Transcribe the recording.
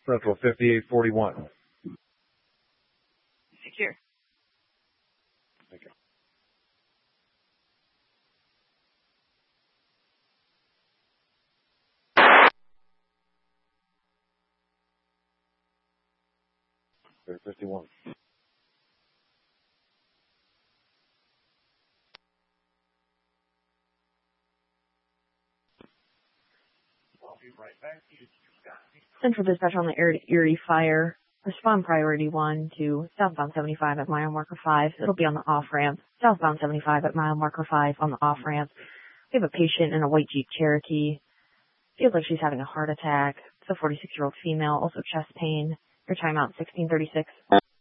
Central 5841. Secure. Thank you. Clear 51. I'll be right back. Central Dispatch on the Erie fire. Respond priority 1 to southbound 75 at mile marker 5. It'll be on the off ramp. Southbound 75 at mile marker 5 on the off ramp. We have a patient in a white Jeep Cherokee. Feels like she's having a heart attack. It's a 46-year-old female, also chest pain. Your timeout 1636.